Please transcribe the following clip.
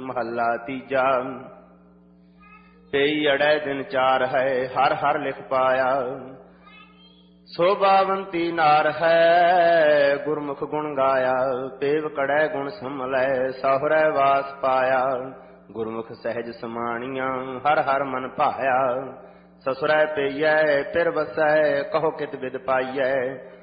महला तीजा। तेई अड़ै दिन चार है हर हर लिख पाया। शोभावंती नार है गुरमुख गुण गाया। पेव कड़ै गुण समलै साहुरै वास पाया। गुरमुख सहज समाणिया हर हर मन भाया। ससुरै पेइयै फिर वसै कहो कित बिद पाइयै।